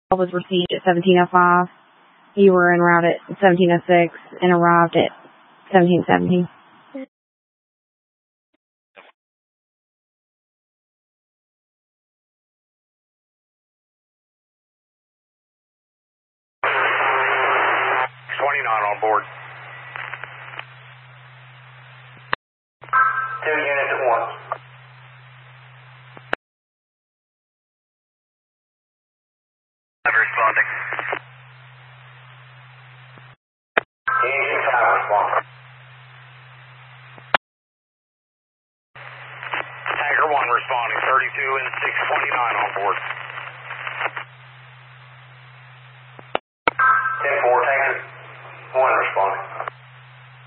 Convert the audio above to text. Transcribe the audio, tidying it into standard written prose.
was received at 17:05. You were en route at 17:06 and arrived at 17:17. On board. 2 units at once. Responding. Engine 5 responding. Tiger 1 responding. 32 and 629 on board.